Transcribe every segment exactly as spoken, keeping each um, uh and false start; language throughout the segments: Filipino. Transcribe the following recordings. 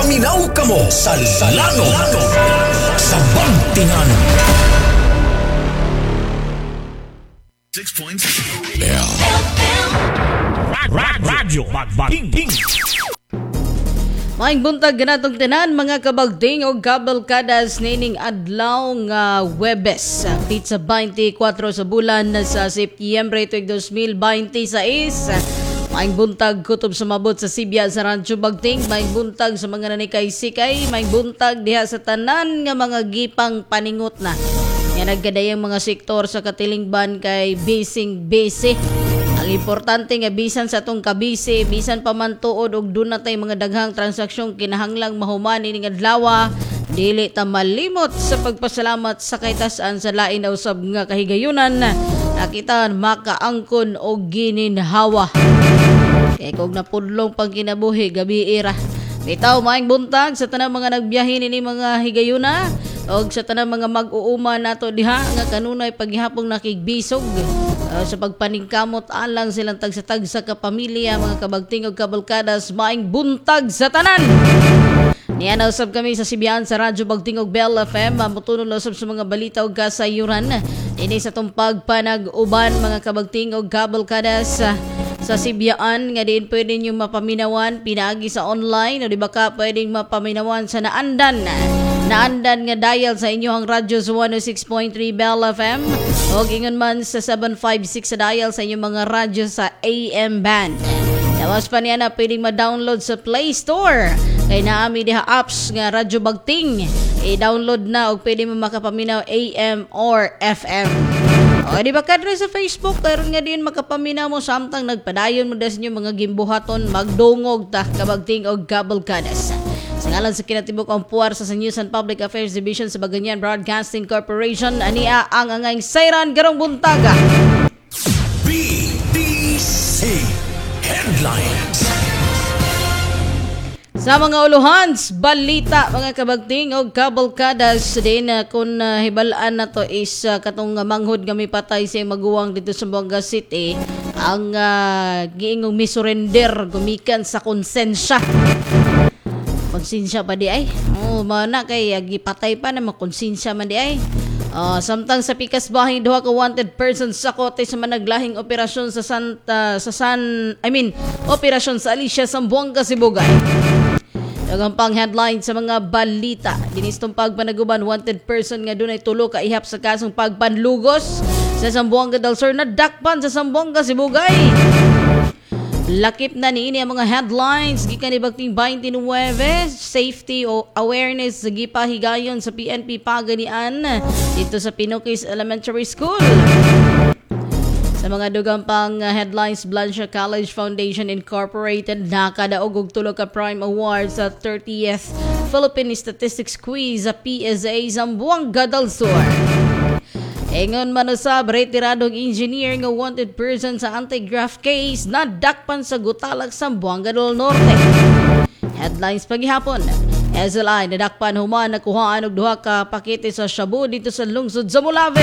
Nagpaminaw kamo sa Lano sa Bantingan. six points. Yeah. Radyo Magbating. Maing buntag ganatong tanan mga kabagting o kabalkadas nining adlaw nga Webes. Pizza twenty-four sa bulan sa Setyembre tuig two thousand twenty-six. Maing buntag kutob sumabot sa Sibya sa Rancho Bagting. Maing buntag sa mga nanikay-sikay. Maing buntag diha sa tanan nga mga gipang paningot na. Nga naggadayang mga sektor sa Katilingban kay bising bisi. Ang importante nga bisan sa atong kabisi, bisan pa man tuod og dun natay mga daghang transaksyon kinahanglang mahuman ining adlaw, dili ta malimot sa pagpasalamat sa kaytas-an sa lain na usab nga kahigayunan. Nakita makaangkon og gininhawa. Kay kog napudlong pang kinabuhi gabi ira. Bitaw maing buntag sa tanang mga nagbiyahe nini mga higayuna og sa tanang mga mag-uuma nato diha nga kanunay paghihapong nakigbisog uh, sa pagpaningkamot alang silang tag-sa-tag sa kapamilya mga kabagting og kabalkadas. Maing buntag sa tanan. Niya nausab kami sa Sibian sa Radyo Bagting og Bell F M. Mamutunon usab sa mga balita og kasayuran. Ini sa tong pagpanag-uban mga kabagting og kabalkadas sa Sibyaan nga diin pwede nyo mapaminawan pinagi sa online o di ba ka pwedeng mapaminawan sa naandan naandan nga dial sa inyohang radyo sa one oh six point three Bell F M o ingon man sa seven five six sa dial sa inyong mga radyo sa A M band. Tawas pa niya na pwedeng ma-download sa Play Store kay naami diha apps nga Radyo Bagting i-download na o pwede mo makapaminaw A M or F M. O, di ba kadre sa Facebook, karon nga din makapaminaw mo samtang nagpadayon mo des nyo mga gimbuhaton, magdungog ta kabagting og kabalkadas. Sa ngalan sa kinatibok ang puwarsa sa News and Public Affairs Division sa Baganyan Broadcasting Corporation, ania ang angay sayran garong buntaga. B D C Headlines. Sa mga uluhans, balita mga kabagting o kabalkadas din uh, kung uh, hibalaan na to is uh, katong uh, manghod nga may patay sa maguwang dito sa Buanga City ang uh, giingong misurrender gumikan sa konsensya. Konsensya pa di ay? Oh, mana kay uh, gipatay pa na makonsensya man di ay. Uh, samtang sa pikas bahay duha ka wanted persons sa kote sa managlahing operasyon sa Santa sa San I mean operasyon sa Alicia Sambuanga Sibugay. Dagang pang headline sa mga balita. Dinistong pagpanaguban wanted person nga dunay tulo ka ihap sa kasong pagpanlugos sa Sambuanga del Sur na dakpan sa Sambuanga Sibugay. Lakip na niini ang mga headlines gikan ni Bagting twenty-nine safety o awareness sa gipahigayon sa P N P Paganian dito sa Pinokis Elementary School. Sa mga dugang pang uh, headlines, Blancha College Foundation Incorporated nakadaog og tulo ka Prime Award sa thirtieth Philippine Statistics Quiz sa P S A Zamboanga del Sur. Ingon man usab, retiradong engineer nga wanted person sa anti-graft case na dakpan sa Gutalag, Zamboanga del Norte. Headlines paghihapon. S L I nadakpan human nakuhaan og duha ka pakete sa shabu dito sa lungsod sa Molave.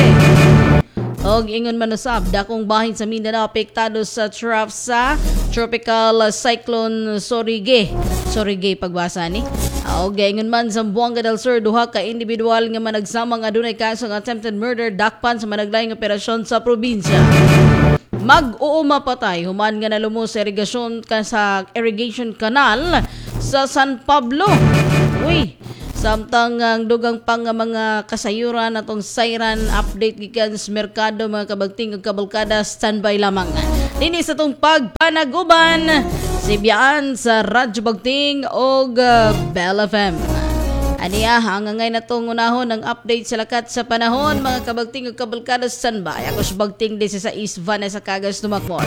Og ingon man usab, dakong bahin sa Mindanao apektado sa trough sa tropical cyclone Sorige. Sorige pagbasa ni. Og ingon man sa Zamboanga del Sur, duha ka individual nga managsamang adunay kaso ng attempted murder dakpan sa managlayong operasyon sa probinsya. Mag-uuma patay human nga nalumo sa irrigation ka sa irrigation canal sa San Pablo. Uy, samtang ang dugang pang mga kasayuran atong sayran update gikan sa merkado mga kabagting ug kabalkada standby lamang. Dini sa tong pagpanaguban Sibyaan sa Radyo Bagting og uh, Bell F M. Aniya hangangay na tong unahon ng update sa lakat sa panahon mga kabagting ug kabalkada standby. Ako si Bagting desi sa East Vanessa Cagas Tumakmol.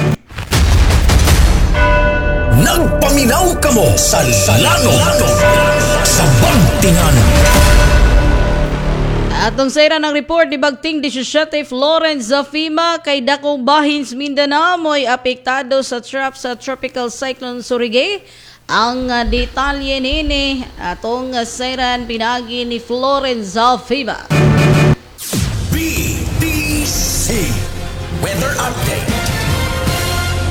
Nagpaminaw kamo sa Lano sa Bantingan. Atong sayra ng report ni Bagting seventeen Florence Zafima kay dakong bahin sa Mindanao mo'y apektado sa trap sa tropical cyclone Sorige. Ang uh, detalye nini atong uh, sayran pinagi ni Florence Zafima. B D C Weather Update.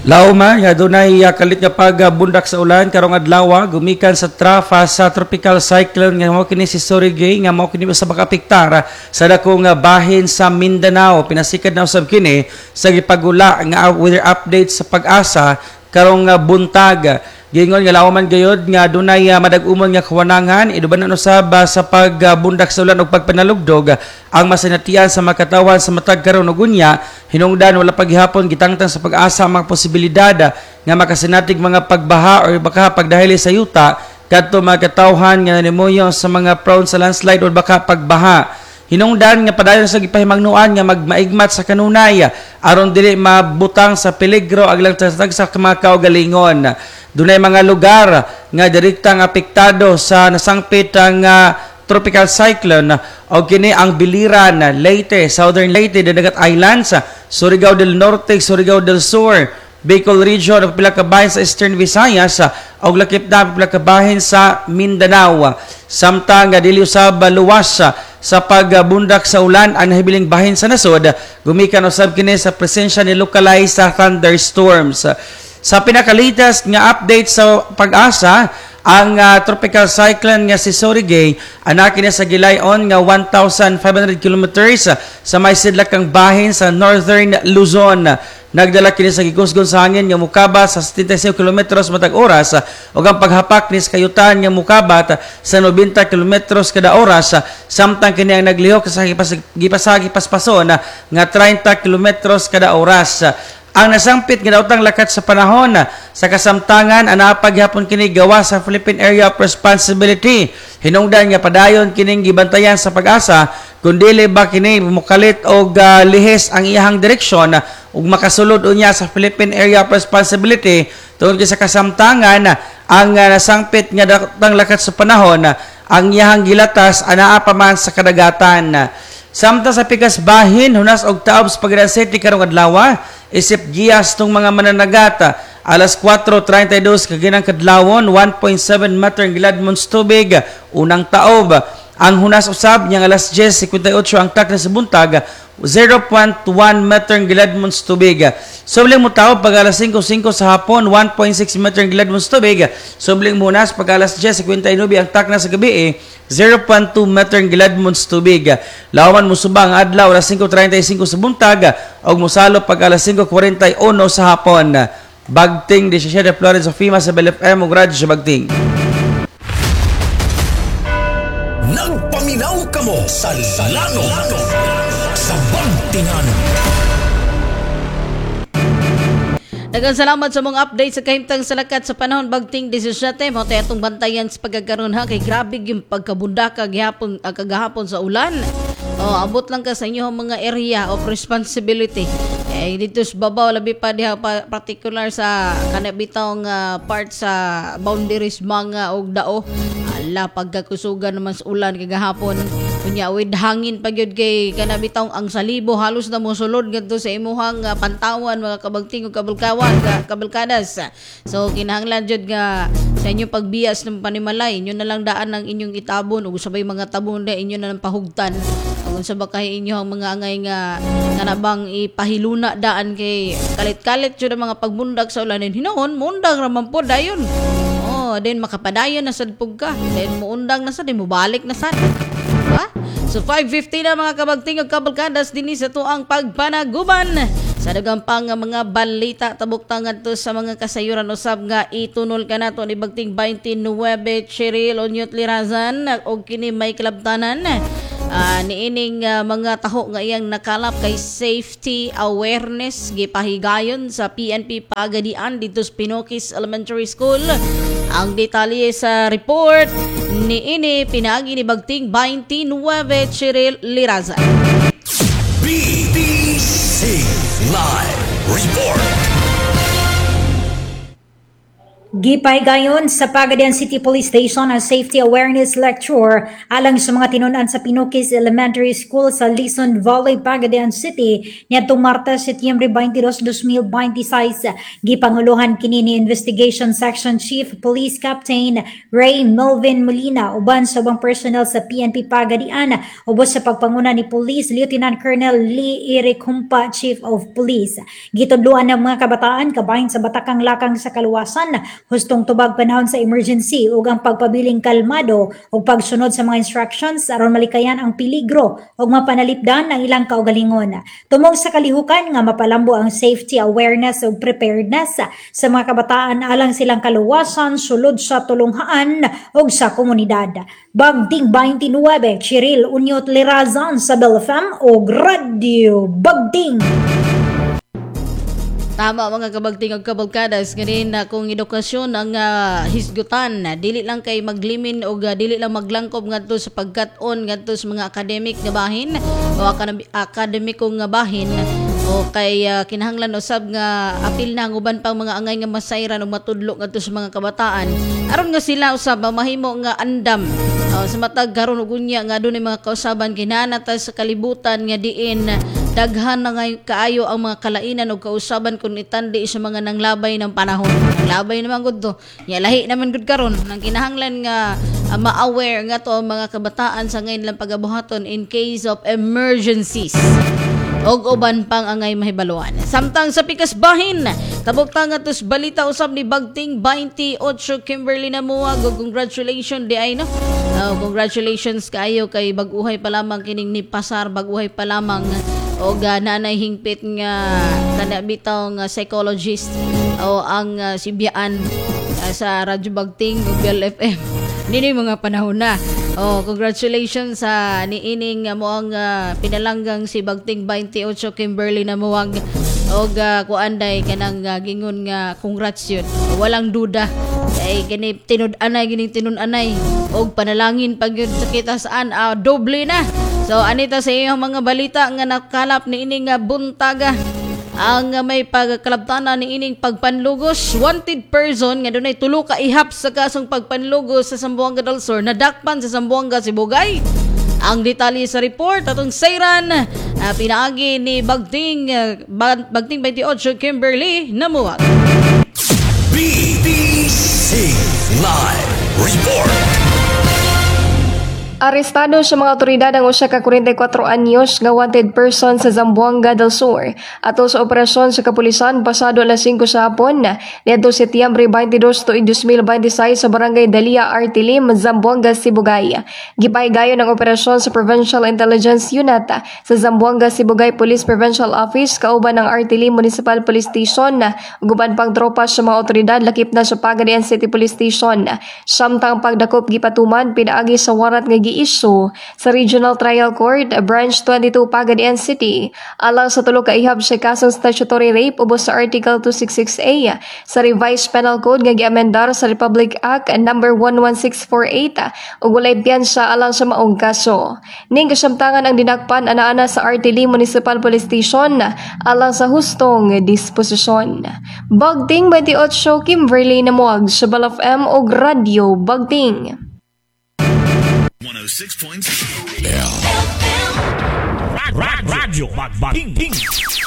Lauma nga dunay uh, kalit nga pagbundak sa ulan karong adlaw gumikan sa trafa sa tropical cyclone nga mao kini si Sorigay nga mao kini sa makapiktar sa dakong uh, bahin sa Mindanao. Pinasikad na usab kini sa gipagula nga weather update sa Pag-asa karong uh, buntag. Gingon nga lauman gayod nga dunay uh, madag-umon nga kawanangan idubanan usab uh, sa pagbundak sa ulan ug pagpanalugdog uh, ang masinatian sa makatawan sa matag karon ug unya hinungdan wala paghihapon gitangtang sa Pag-asa ang mga posibilidad uh, nga makasinatig mga pagbaha or baka pagdahili sa yuta kadto makatawhan nga nanimoyo sa mga prone sa landslide or baka pagbaha. Hinungdan nga padayon sa gipahimangnuan nga magmaigmat sa kanunay aron dili mabutang sa peligro aglang tatag sa mga kaugalingon. Dunay mga lugar nga direktang apektado sa nasangpit ang uh, tropical cyclone o kini ang Biliran, Leyte, Southern Leyte, Dagat Islands, Surigao del Norte, Surigao del Sur, Bicol Region, o pila ka bahin sa Eastern Visayas, o lakip na pila ka bahin sa Mindanao. Samtang dili usab luwas sa pagbundak sa ulan ang nahibiling bahin sa nasod, gumikan usab kini sa presensya ni localized thunderstorms. Sa pinakalitas nga update sa Pag-asa, ang uh, tropical cyclone nga si Sorigay anak kini sa gilayon nga one thousand five hundred kilometers sa may sidlakang bahin sa northern Luzon. Nagdala kini sa gigusgon sa hangin nga mukaba sa seventy-five kilometros matag oras ug ang paghapak ni sa kayutan nga mukabat sa ninety kilometros kada oras samtang kini ang naglihok sa gipasagi paspason nga thirty kilometros kada oras. Ang nasangpit nga daotang lakat sa panahon sa kasamtangan ana paghapon kini gawa sa Philippine Area of Responsibility. Hinungdan nga padayon kining gibantayan sa Pag-asa kun dili ba kini mukalit og uh, lihis ang iyahang direksyon ug makasulod unya sa Philippine Area of Responsibility tungod sa kasamtangan ang uh, nasangpit nga daotang lakat sa panahon ang iyahang gilatas anaa pa man sa kadagatan. Samtang sa pikas bahin hunas og taob sa Pagadian City karong adlaw isip giyas tong mga mananagata alas four thirty-two kaginang kadlawon one point seven meter ang giladmon sa tubig unang taob. Ang hunas usab niyang alas ten fifty-eight ang takna sa buntag zero point one meter ang giladmon sa tubig. Subling mo taob pag alas five sa hapon one point six meter ang giladmon sa tubig. Subling mo hunas pag alas ten fifty-nine ang takna sa gabi zero point two meter ang giladmon sa tubig. Lawaman mo subang adlaw alas five thirty-five sa buntag og mosalo pag alas five forty-one sa hapon. Bagting seventeen Florence of FEMA sa Bel F M ug radyo sa Bagting. Nagpaminaw kamo sa Salano sa Bantingan. Daghang salamat sa mga update sa kahimtang sa lakat sa panahon bagting seventeen mo tayo itong bantayan sa pagkakaroon ha kay grabe yung pagkabunda kagahapon uh, kagahapon sa ulan. Oh, abot lang ka sa inyo mga area of responsibility. Eh dito sa babaw labi pa diha pa, particular sa kanabitong uh, part sa boundaries mga og dao. Ala pagkakusugan naman sa ulan kagahapon. Kunya with hangin pagyud kay kanabitong ang salibo halos na mosulod ngadto sa imuhang uh, pantawan mga kabagting ug kabulkawan ka kabalkadas. So kinahanglan jud nga sa inyo pagbias ng panimalay inyo na lang daan ng inyong itabon ug sabay mga tabon na inyo na lang pahugtan. Kung sa bakay inyo ang mga angay nga kanabang ipahiluna daan kay kalit-kalit jud ang mga pagbundak sa ulan hinahon mundag raman po dayon. Oh, then makapadayon na sad pug ka. Then muundang na sad, mo balik na sad. Ha? So five fifty na mga kabagting ug kabalkadas dinhi sa tuang pagpanaguban. Sa daghang pang mga balita tabok tangad to sa mga kasayuran usab nga itunol kanato ni bagting twenty-nine Cheryl Onyot Lirazan og kini may klabtanan. Uh, niining uh, mga taho nga iyang nakalap kay safety awareness gipahigayon sa P N P Pagadian dito sa Pinokis Elementary School. Ang detalye sa report ni ini pinagi ni bagting twenty-nine Cheryl Lirazan. B B C Live Report. Gipaygayon sa Pagadian City Police Station ang safety awareness lecture alang sa mga tinunan sa Pinukis Elementary School sa Lison Valley, Pagadian City niadtong Martes, Setyembre twenty-dos, two thousand twenty-six. Gipanguluhan kini ni Investigation Section Chief Police Captain Ray Melvin Molina uban sa ubang personnel sa P N P Pagadian ubos sa pagpanguna ni Police Lieutenant Colonel Lee Eric Humpa, Chief of Police. Gitudluan ng mga kabataan kabahin sa batakang lakang sa kaluwasan hustong tubag panahon sa emergency ug ang pagpabiling kalmado ug pagsunod sa mga instructions aron malikayan ang peligro ug mapanalipdan ang ilang kaugalingon. Tumong sa kalihukan nga mapalambo ang safety awareness ug preparedness sa mga kabataan alang silang kaluwasan sulod sa tulunghaan ug sa komunidad. Bagting twenty-nine, Cheryl Unyot Lirazan sa Bell F M ug Radio Bagting. Tama mga kabagting ug kabalkadas ganin na kung edukasyon ang uh, hisgutan dili lang kay maglimin og uh, dili lang maglangkob ngadto sa pagkat-on ngadto sa mga academic nga bahin o akademikong nga bahin o kay uh, kinahanglan usab nga apil na ang uban pang mga angay nga masayran ug matudlo ngadto sa mga kabataan aron nga sila usab mahimo nga andam uh, sa matag karon ug unya nga adunay mga kausaban kinahanglan sa kalibutan nga diin daghan na ngay kaayo ang mga kalainan o kausaban kung itandi sa mga nanglabay ng panahon. Nanglabay naman gud to. Ya lahi naman gud karon nang kinahanglan nga uh, ma-aware nga to ang mga kabataan sa ngayon lang pagabuhaton in case of emergencies. Og uban pang angay mahibaluan. Samtang sa pikas bahin, tabok-tang atos balita usab ni Bagting twenty-eight Kimberly Namuag. Congratulations di ay no. Uh, congratulations kayo kay baguhay pa lamang kining ni Pasar, baguhay pa lamang o uh, nanay hingpit nga kana bitaw nga psychologist o ang uh, sibiyaan uh, sa Radyo Bagting ug Bell F M. Nini mga panahon na. Oh, congratulations sa uh, niining uh, mo ang uh, pinalanggang si Bagting twenty-eight Kimberly Namuag og uh, kuanday kanang uh, gingon nga congrats yun. Walang duda ay kini tinud-anay gining tinud-anay og panalangin pag yun sa kita saan uh, doble na. So anita sa iyong mga balita nga nakalap ni ining uh, buntaga ang uh, may pagkalabtanan ni ining pagpanlugos wanted person nga dunay tulo ka ihap sa kasong pagpanlugos sa Zamboanga del Sur nadakpan sa Zamboanga, Sibugay. Ang detalye sa report atong sayran uh, pinaagi ni Bagting uh, Bagting twenty-eight Kimberly Namuag. B B C Live Report. Arestado sa mga otoridad ang usa ka forty-four anyos nga wanted person sa Zamboanga del Sur ato sa operasyon sa kapulisan pasado alas five sa hapon niadto Setyembre twenty-dos, two thousand twenty-six sa barangay Dalia Artilim, Zamboanga, Sibugay. Gipaygayon ang operasyon sa Provincial Intelligence Unit sa Zamboanga Sibugay Police Provincial Office kauban ng Artilim Municipal Police Station ug uban pang tropa sa mga otoridad lakip na sa Pagadian City Police Station. Samtang pagdakop gipatuman pinaagi sa warat nga giisu sa Regional Trial Court Branch twenty-two Pagadian City alang sa tulo ka ihap sa kasong statutory rape ubos sa Article two sixty-six A sa Revised Penal Code nga giamendar sa Republic Act number one one six four eight ug walay piyansa alang sa maong kaso. Ning kasamtangan ang dinakpan ana-ana sa Artili Municipal Police Station alang sa hustong disposisyon. Bagting twenty-eight Kimberly Namuag sa Bell F M ug Radio Bagting. one oh six point seven Radyo Bagting.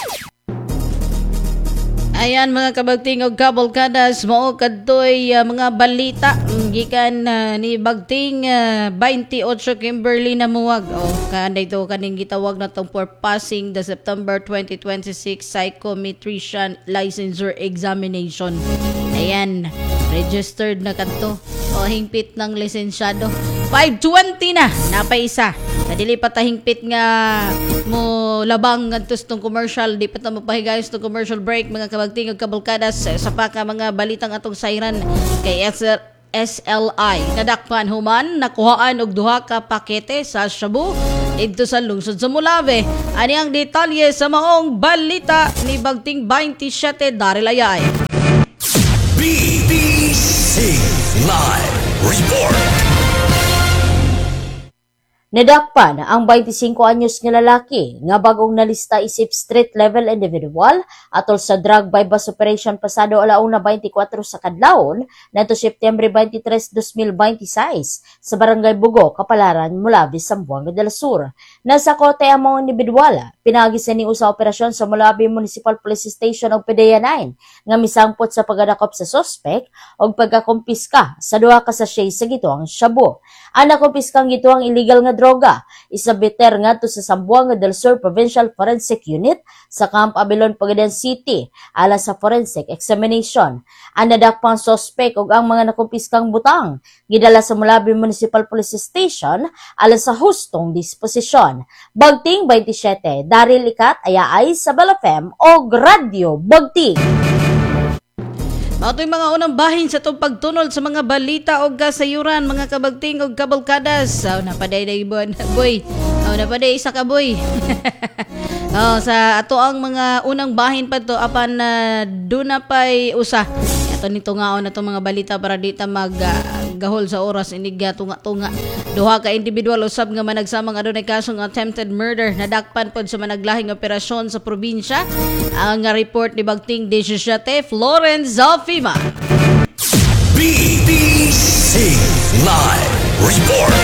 Ayan mga kabagting og kabalkadas mao kadtoy uh, mga balita gikan uh, ni Bagting uh, twenty-eight Kimberly Namuag. Oh, kanay to kaning gitawag na tong for passing the September twenty twenty-six psychometrician licensure examination. Ayan, registered na kadto. O hingpit ng lisensyado. five twenty na napaisa. Kadili pa ta hingpit nga mo labang ngadtos tong commercial, di pa ta mapahigayos tong commercial break mga kabagting ug kabalkadas sa pa ka mga balitang atong sayran kay S L I nadakpan human nakuhaan og duha ka pakete sa shabu dito sa lungsod sa Mulave. Ani ang detalye sa maong balita ni Bagting twenty-seven Daryl Ayay. B B C Live Report. Nadakpan ang twenty-five anyos nga lalaki nga bagong nalista isip street level individual atol sa drug bypass operation pasado alauna twenty-four sa kadlawon nato September twenty-tres, twenty twenty-six sa Barangay Bugo, Kapalaran, Mulabi, Zamboanga del Sur. Nasa kote ang mga individual, pinagi sa ni usa operasyon sa Mulabi Municipal Police Station og P D E A nine nga misangpot sa pagdakop sa suspect og pagkakumpiska sa duha ka sachet sa gituang shabu. Ang nakumpiskang gituang illegal nga droga isabiter ngadto sa Zamboanga del Sur Provincial Forensic Unit sa Camp Abilon, Pagadan City alang sa forensic examination. Ang nadakpang suspect ug ang mga nakumpiskang butang gidala sa Mulabi Municipal Police Station alang sa hustong disposisyon. Bagting twenty-seven, Daryl Ikat ayaay sa Balafem og Radyo Bagting. Mao mga unang bahin sa itong pagtunol sa mga balita o kasayuran, mga kabagting o kabalkadas. Oh, napaday na ibon, boy. Oh, napaday isa ka, boy. Oh, sa ato ang mga unang bahin pa to apan na uh, doon na pa'y usa. Ito nito nga na itong mga balita para dita mag uh, gahol sa oras iniga tunga-tunga. Duha ka individual usab nga managsamang adunay kasong attempted murder nadakpan pod sa managlahing operasyon sa probinsya. Ang nga report ni Bagting seventeen Florence Zalfima. B B C Live Report.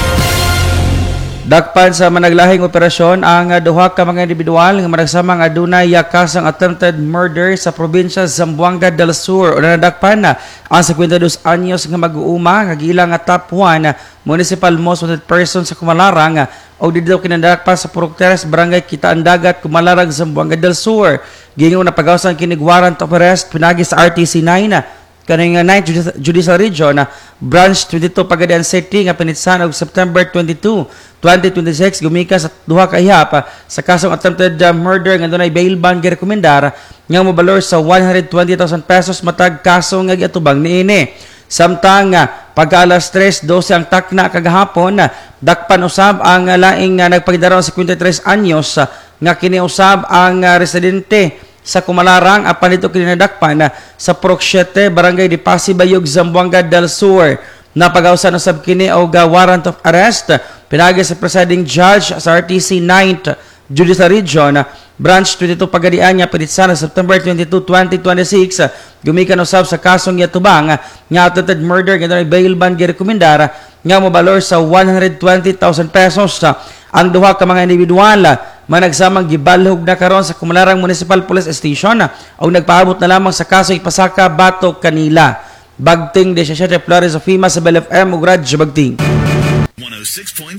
Dakpan sa managlahing operasyon ang uh, duha ka mga individual nga managsamang adunay kasong attempted murder sa probinsya Zamboanga del Sur. O nadakpan na ang fifty-two anyos nga mag-uuma nga gilang nga top one municipal most wanted person sa Kumalarang o dito kinadakpan sa Purok Terrace, Barangay Kitaan Dagat, Kumalarang, Zamboanga del Sur. Gingaw na pagawsan kinig warrant of arrest pinagi sa R T C nine kaning ninth Judicial Region Branch twenty-two Pagadian City nga pinitsan og September twenty-two, twenty twenty-six gumikas sa duha ka ihap sa kasong attempted uh, murder nga dunay bail bond girekomendar nga mobalor sa one hundred twenty thousand pesos matag kaso nga giatubang niini. Samtang uh, pagka alas tres twelve ang takna kagahapon uh, dakpan usab ang uh, laing uh, nagpagidaraw sa fifty-three anyos uh, nga kini usab ang uh, residente sa Kumalarang apan dito kinadakpan uh, sa Purok seven Barangay Dipasi Bayog, Zamboanga del Sur. Napagawsan usab kini og uh, warrant of arrest pinagi sa presiding judge sa R T C ninth Judicial Region Branch twenty-two Pagadian nga pinitsan sa September twenty-two, twenty twenty-six gumikan usab sa kasong yatubang nga attempted murder nga dunay bail bond girekomendar nga mobalor sa one hundred twenty thousand pesos. Ang duha ka mga individual managsamang gibalhog na karon sa Kumalarang Municipal Police Station o nagpaabot na lamang sa kaso ipasaka batok kanila. Bagting seventeen Flores of FEMA sa Bel F M ug Radyo Bagting. one oh six point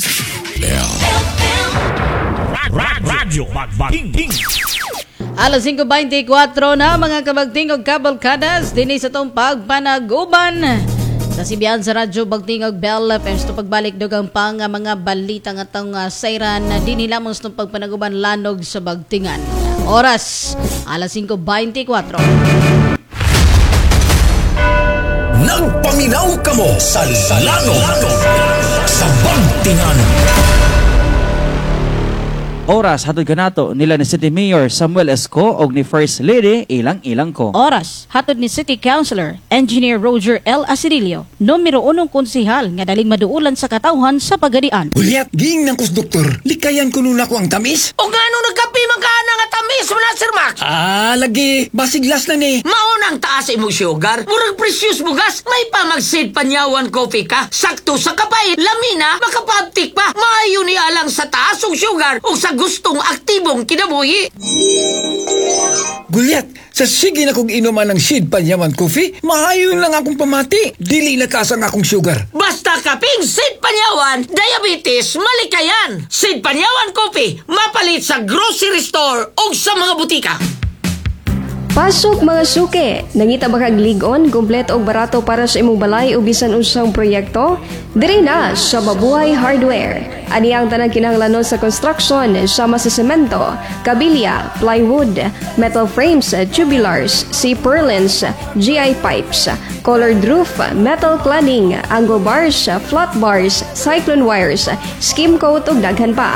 Radyo Bagting. Alas five twenty-four na mga kabagting o kabalkadas dinhi sa tong pagpanaguban sa sibiyan sa Radyo Bagting og Bel F M sto pagbalik dugang pa nga mga balita nga tong uh, sayran na dinhi lamang sa pagpanaguban lanog sa Bagtingan. Oras alas five twenty-four. Nagpaminaw ka mo sa lanog sa Bagtingan. Oras hatod kanato nila ni City Mayor Samuel Esco og ni First Lady Ilang-Ilang ko. Oras hatod ni City Councilor Engineer Roger L. Asirilio, numero unong konsihal nga daling maduulan sa katawhan sa Pagadian. Uliat, ging ng kus doktor, likayan ko nuna ko ang tamis. O nga nung nagkapi magkana nga tamis mo na, Sir Max? Ah, lagi, basiglas na ni. Maunang taas imong sugar, murag precious bugas, may pamagsid panyawan coffee ka, sakto sa kapay, lamina, makapabtik pa, maayo ni alang sa taas og sugar, o sa gustong aktibong kinabuhi. Gulyat, sa sige na kong inuman ng Sid Panyaman Coffee, maayon lang akong pamati. Dili na taas ang akong sugar. Basta kaping Sid Panyawan, diabetes, malikayan. Sid Panyawan Coffee, mapalit sa grocery store o sa mga butika. Pasok mga suke, nangita ba kag ligon, kumpleto og barato para sa imong balay o bisan unsang proyekto? Diri na sa Mabuhay Hardware. Ani ang tanang kinahanglanon sa construction sama sa semento, kabilya, plywood, metal frames, tubulars, C-purlins, G I pipes, colored roof, metal cladding, angle bars, flat bars, cyclone wires, skim coat ug daghan pa.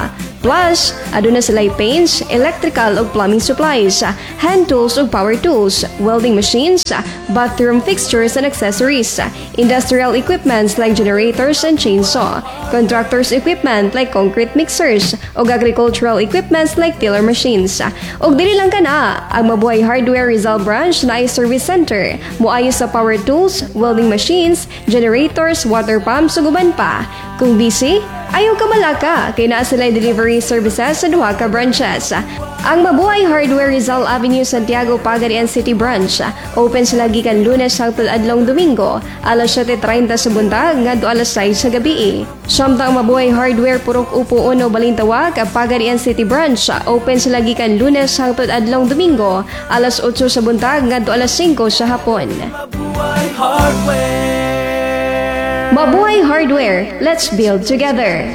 Plus, aduna sila'y paints, electrical ug plumbing supplies, hand tools ug power tools, welding machines, bathroom fixtures and accessories, industrial equipments like generators and chainsaw, contractors equipment like concrete mixers, ug agricultural equipments like tiller machines. Ug dili lang kana, ang Mabuhay Hardware Rizal Branch na ay service center, moayo sa power tools, welding machines, generators, water pumps ug uban pa. Kung busy, ayaw ka malaka, kay naa sila delivery services sa duha ka branches. Ang Mabuhay Hardware Rizal Avenue, Santiago, Pagadian City Branch. Open sila gikan Lunes hangtod adlong Domingo, alas siyete treinta sa buntag ngadto alas sais sa gabi. Samtang Mabuhay Hardware Purok Upo Uno, Balintawak, Pagadian City Branch. Open sila gikan Lunes hangtod adlong Domingo, alas otso sa buntag ngadto alas singko sa hapon. Mabuhay Hardware. Mabuhay Hardware, let's build together.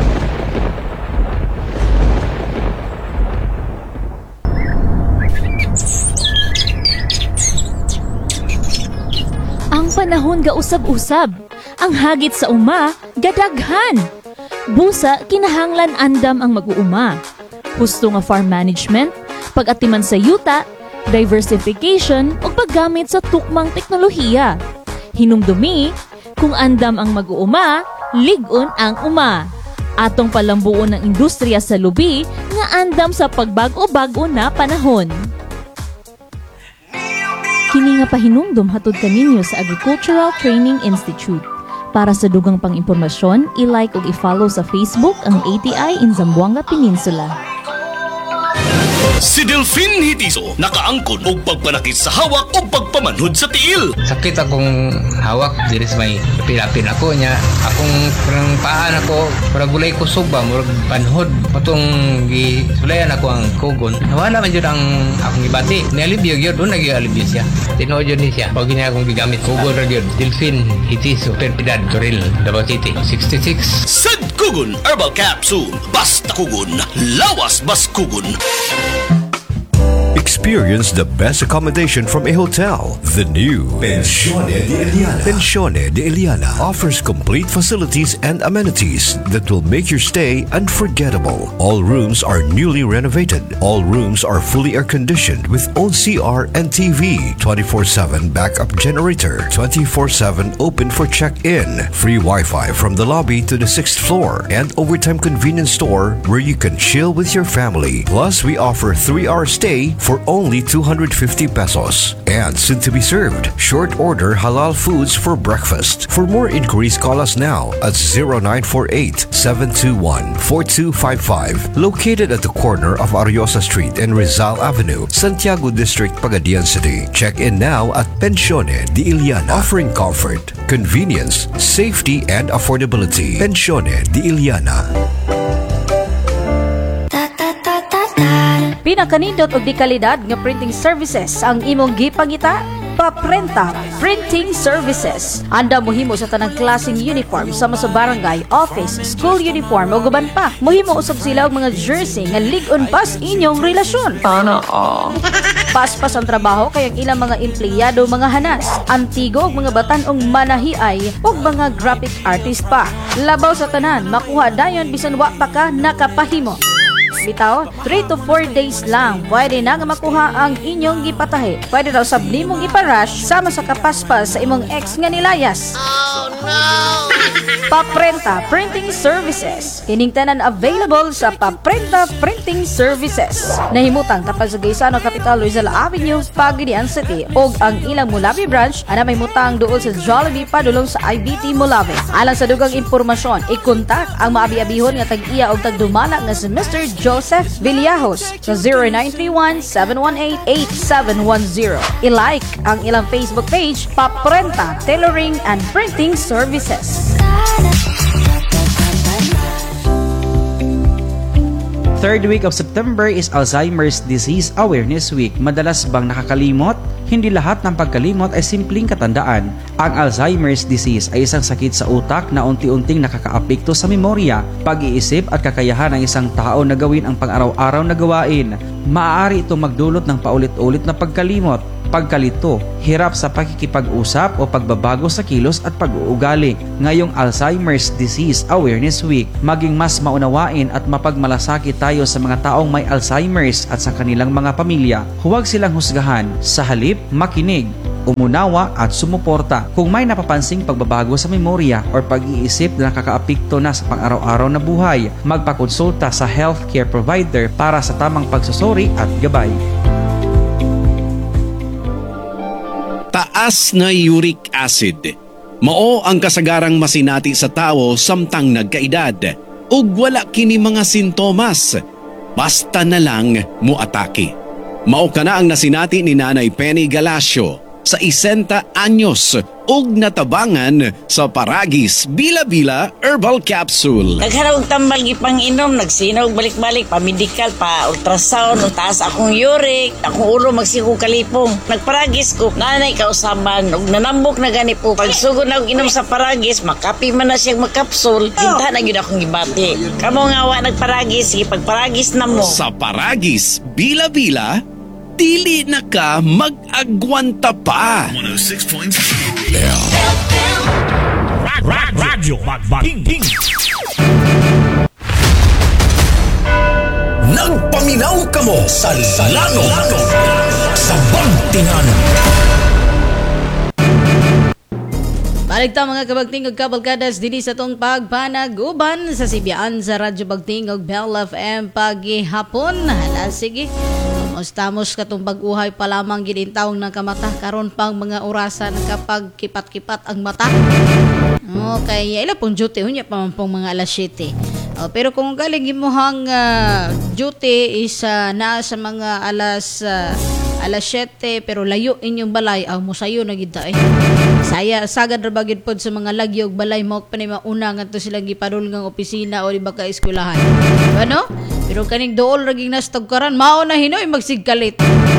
Ang panahon ga usab-usab, ang hagit sa uma gadaghan. Busa kinahanglan andam ang mag-uuma. Husto nga farm management, pag-atiman sa yuta, diversification ug paggamit sa tukmang teknolohiya. Hinumdumi, kung andam ang mag-uuma, ligon ang uma. Atong palambuon ng industriya sa lubi nga andam sa pagbago-bago na panahon. Kini nga pahinumdum hatod kaninyo sa Agricultural Training Institute. Para sa dugang pang-impormasyon, i-like ug i-follow sa Facebook ang A T I in Zamboanga Peninsula. Si Delfin Hitiso nakaangkon og pagpanakit sa hawak o pagpamanhod sa tiil. Sakit akong hawak, diri sa may pilapin ako niya. Akong parang paan ako, parang gulay ko suba, murag panhod. Patong gisulayan ako ang kugon. Nawala man yun ang akong ibati. Nialibyo yun, doon nag-ialibyo siya. Tinood yun niya. Pag niya akong gigamit, kugon rin yun. Delfin Hitiso, Perpidad, Toril, Davao City, sixty-six. Sad Kugon Herbal Capsule. Basta kugon, lawas bas kugon. Experience the best accommodation from a hotel. The new Pensione de Eliana. Pensione de Eliana offers complete facilities and amenities that will make your stay unforgettable. All rooms are newly renovated. All rooms are fully air-conditioned with own C R and T V, twenty-four seven backup generator, twenty-four seven open for check-in, free Wi-Fi from the lobby to the sixth floor, and overtime convenience store where you can chill with your family. Plus, we offer three-hour stay for only two hundred fifty pesos. And soon to be served, short order halal foods for breakfast. For more inquiries, call us now at zero nine four eight, seven two one, four two five five. Located at the corner of Ariosa Street and Rizal Avenue, Santiago District, Pagadian City. Check in now at Pensione de Eliana, offering comfort, convenience, safety, and affordability. Pensione de Eliana. Pinakanindot og di kalidad nga printing services ang imong gipangita. Paprenta Printing Services. Anda mohimo sa tanang klaseng uniform sama sa barangay, office, school uniform o guban pa. Mohimo usab sila og mga jersey nga lig-on pas inyong relasyon. Sana all. Paspas ang trabaho kay ang ilang mga empleyado mga hanas, antigo og mga batanong manahiay ug mga graphic artist pa. Labaw sa tanan, makuha dayon bisan wa pa ka nakapahimo. Bitaw, three to four days lang pwede na nga makuha ang inyong gipatahi. Pwede daw sab nimong iparush sama sa kapaspas sa imong ex nga nilayas. Oh no! Paprenta Printing Services. Kining tanan available sa Paprenta Printing Services. Nahimutang tapal sa Gaisano Capital, Rizal Avenue, Pagadian City, og ang ilang Mulabi branch ana may mutang duol sa Jollibee padulong sa I B T Mulabi. Alang sa dugang impormasyon, i-kontak ang maabi-abihon nga tag-iya og tagdumala nga si Mister Joseph Villajos sa zero nine three one, seven one eight, eight seven one zero. I-like ang ilang Facebook page, Paprenta Tailoring and Printing Services. Third week of September is Alzheimer's Disease Awareness Week. Madalas bang nakakalimot? Hindi lahat ng pagkalimot ay simpleng katandaan. Ang Alzheimer's Disease ay isang sakit sa utak na unti-unting nakakaapekto sa memorya, pag-iisip at kakayahan ng isang tao na gawin ang pang-araw-araw na gawain. Maaari itong magdulot ng paulit-ulit na pagkalimot, pagkalito, hirap sa pakikipag-usap o pagbabago sa kilos at pag-uugali. Ngayong Alzheimer's Disease Awareness Week, maging mas maunawain at mapagmalasakit tayo sa mga taong may Alzheimer's at sa kanilang mga pamilya. Huwag silang husgahan, sa halip, makinig, umunawa at sumuporta. Kung may napapansing pagbabago sa memorya o pag-iisip na nakakaapekto na sa pang-araw-araw na buhay, magpakonsulta sa healthcare provider para sa tamang pagsusuri at gabay. Taas na uric acid. Mao ang kasagarang masinati sa tao samtang nagkaedad ug wala kini mga sintomas. Basta na lang muatake. Mao kana ang nasinati ni Nanay Penny Galacio sa isenta anyos ug natabangan sa Paragis Bila-Bila Herbal Capsule. Nagharap tambal gipang inom, nagsinaw balik-balik pa medical pa ultrasound, taas akong uric, akong ulo magsigo kalipong. Nagparagis ko, nanay kausaban ug nanambok na gani po. Pagsugod na og inom sa Paragis, makapi man na siyang magkapsul, hinta na gyud akong gibati. Kamo nga wa nagparagis, sige pagparagis na mo. Sa Paragis Bila-Bila, dili na ka mag-agwanta pa. one oh six point seven Radyo Magbating. Nagpaminaw ka mo sa Salano sa Bantingan. Balik ta mga kabagting ug kabalkadas dinhi sa tong pagpanag-uban sa Sibiyaan sa Radyo Bagting ug Bell F M paghihapon. Hala sige. Mustamos katong pag-uhay pa lamang gidintawong ng kamata karon pang mga orasan kapag kipat-kipat ang mata. Okay, ila pong duty unya pa man pong mga alas siyete. Oh, pero kung galing imuhang uh, duty is uh, na sa mga alas uh, alas siyete pero layo inyong balay aw mo sayo na gid ta eh. Saya sagad ra bagid pod sa mga lagyo ug balay mo pa ni mauna ngadto silang gipadul ngang opisina o di ba ka eskwelahan. Ano? Pero kaning dool raging nastagkaran mao na hinoy magsigkalit.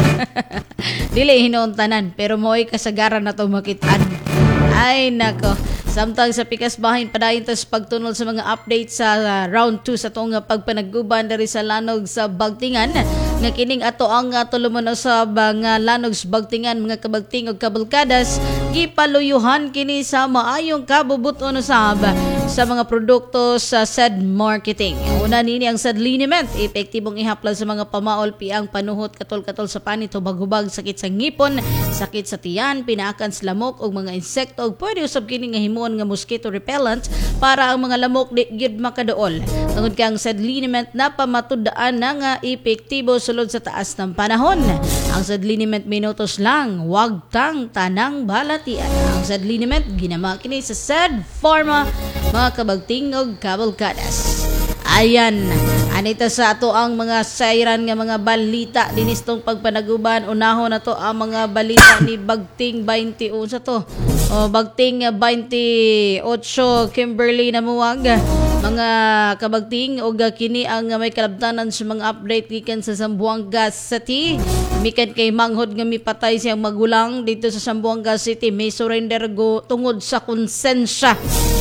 Dili hinuon tanan pero mo'y kasagaran na to makitaan. Ay nako. Samtang sa pikas bahin padayon tas pagtunol sa mga update sa uh, round two sa tong pagpanagguban diri sa Lanog sa Bagtingan nga kining ato ang uh, tuluman sa mga Lanog sa Bagtingan mga kabagting ug kabalkadas gipaluyuhan kini sa maayong kabubuton usab sa mga produkto sa S A D marketing. Una nini ang S A D liniment, epektibong ihaplas sa mga pamaol piang panuhot katol-katol sa panit hubag-hubag, sakit sa ngipon, sakit sa tiyan, pinaakan sa lamok ug mga insekto ug pwede usab kini nga himuon nga mosquito repellent para ang mga lamok di gyud makaduol. Tungod kay ang S A D liniment napamatud-an na nga epektibo sulod sa taas ng panahon. Ang S A D liniment minutos lang, wag tang tanang balatian. Ang S A D liniment ginama kini sa S A D Pharma mga kabagting og kabalkadas. Ayan, anita sa ato ang mga sayran nga mga balita dinistong pagpanaguban. Unahon na to ang mga balita ni Bagting twenty-one sa to. O Bagting twenty-eight Kimberly Namuwag. Mga kabagting og kini ang may kalabtanan sa mga update gikan sa Zamboanga City. Mikan kay manghod nga mipatay siyang magulang dito sa Zamboanga City. May surrender go tungod sa konsensya.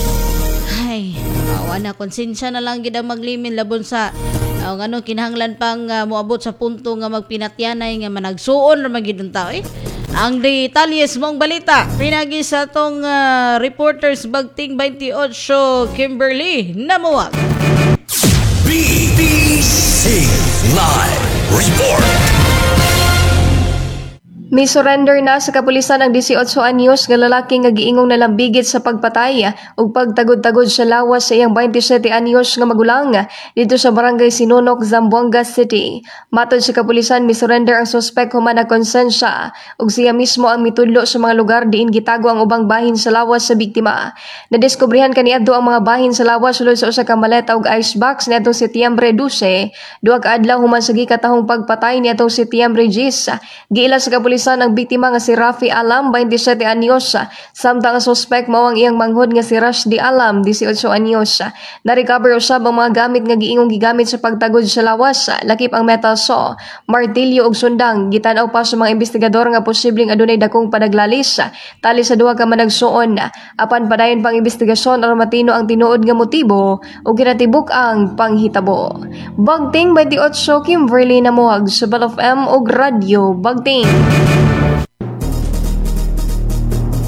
Ay, awa na konsensya na lang gid ang maglimin labon sa uh, ano kinahanglan pang uh, moabot sa punto nga magpinatyanay nga managsuon ra magid ang tao eh. Ang detalyes mong balita pinagi sa tong uh, reporters Bagting twenty-eight Kimberly Namuwag. B B C Live Report. May surrender na sa kapulisan ang eighteen anyos nga lalaki nga giingong nalambigit sa pagpatay ug pagtagod-tagod sa lawas sa iyang twenty-seven anyos nga magulang dito sa barangay Sinunok, Zamboanga City. Matod sa kapulisan, may surrender ang suspek human na konsensya ug siya mismo ang mitudlo sa mga lugar diin gitago ang ubang bahin sa lawas sa biktima. Nadiskubrihan kaniadto ang mga bahin sa lawas sulod sa usa ka maleta ug icebox niadtong Setyembre twelve, duha ka adlaw human sa gikatahong pagpatay niadtong Setyembre ten. Giila sa kapulisan ang biktima nga si Rafi Alam, twenty-seven anyos, samtang ang suspect mao ang iyang manghod nga si Rashdi Alam, eighteen anyos. Na-recover usab ang mga gamit nga giingong gigamit sa pagtagod sa lawas, lakip ang metal saw, martilyo ug sundang. Gitanaw pa sa mga investigador nga posibleng adunay dakong panaglalis tali sa duha ka managsuon. Apan padayon pang investigasyon aron matino ang tinuod nga motibo ug kinatibuk ang panghitabo. Bagting twenty-eight Kimberly Namuwag sa Bell F M ug Radyo Bagting.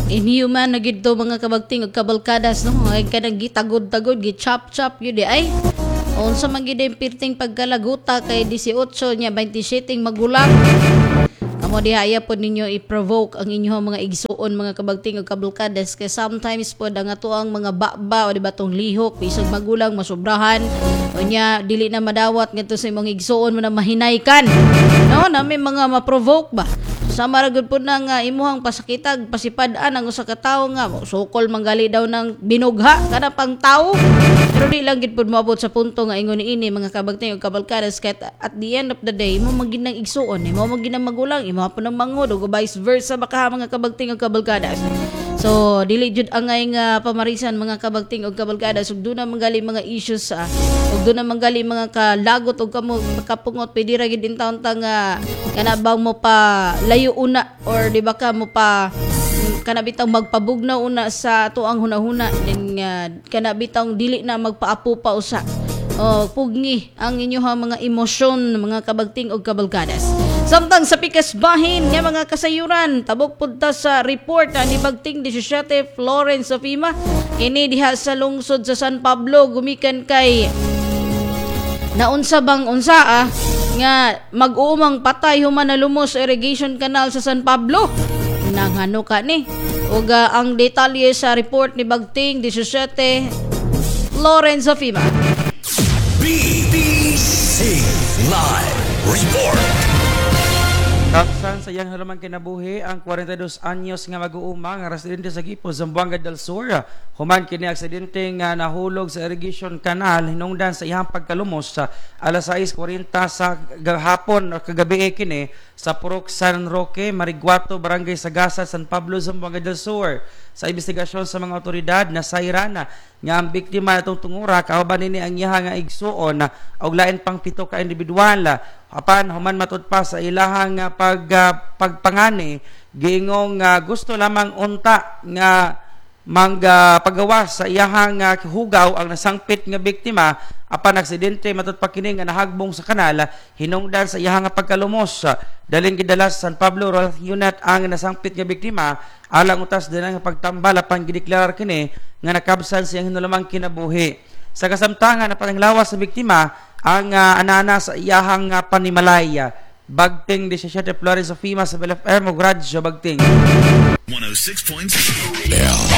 Inhuman na gid to mga kabagting ug kabalkadas no. Ay kanang gitagod-tagod, gi-chop-chop yun di ay. Unsa man gid ang pirting pagkalaguta kay eighteen nya twenty-seven magulang. Amo dihaya po ninyo i-provoke ang inyong mga igsuon mga kabagting ug kabalkadas kay sometimes po ang ato ang mga baba o di ba tong lihok bisag magulang masobrahan unya dili na madawat ngadto sa imong igsuon mo na mahinaykan. No, na may mga ma-provoke ba. Sama ra gud po nang uh, imuhang pasakitag pasipad-an ang usa ka tawo nga sukol manggali daw ng binugha kada pang tawo. Pero di lang gid pud moabot sa punto nga ingon ini mga kabagting ug kabalkadas kahit at the end of the day mo magin ng igsuon mo magin ng magulang imo po ng mangod ug vice versa baka mga kabagting ug kabalkadas. So dili jud angay nga pamarisan mga kabagting ug kabalkadas ug duna manggali mga issues sa ug duna manggali mga kalagot ug kamo kapungot pwede ra gid in taon ta nga kanabaw mo pa layo una or di ba ka mo pa kanabitang magpabugnaw una sa tuang hunahuna din uh, kanabitang dili na magpaapo pa usa. Oh, pugni ang inyong mga emosyon mga kabagting ug kabalkadas. Samtang sa pikas bahin nga mga kasayuran tabok punta sa report uh, ni Bagting seventeen Florence Sofima ini diha sa lungsod sa San Pablo gumikan kay naunsa bang unsa ah, nga mag-uumang patay human na lumos irrigation canal sa San Pablo. Nangano ka ni ug uh, ang detalye sa report ni Bagting seventeen Florence Sofima. B B C Live Report. Kapsan sa iyang halaman kinabuhi ang forty-two anyos nga mag-uuma nga residente sa Gipo, Zamboanga del Sur. Human kini aksidente nga nahulog sa irrigation canal hinungdan sa iyang pagkalumos sa alas sais kuwarenta sa gahapon o kagabi kini sa Purok San Roque, Mariguato, Barangay Sagasa, San Pablo, Zamboanga del Sur. Sa investigasyon sa mga otoridad na sayrana nga ang biktima natong tungura kauban nini ang iyaha nga igsuon og lain pang pito ka individual apan human matud pa sa ilahang uh, pag uh, pagpangani giingong uh, gusto lamang unta nga mangga pagawas sa iyahang uh, hugaw ang nasangpit nga biktima apan aksidente matud pa kini nga nahagbong sa kanal hinungdan sa iyahang pagkalumos. Daling gidalas San Pablo Rural Unit ang nasangpit nga biktima alang utas din ang pagtambal apan gideklarar kini nga nakabsan siyang hinulamang kinabuhi. Sa kasamtangan na pananglawas sa biktima ang uh, anana sa iyahang uh, panimalaya. Bagting seventeen Florence Sofima sa Bel Air Mogradyo Bagting one oh six point seven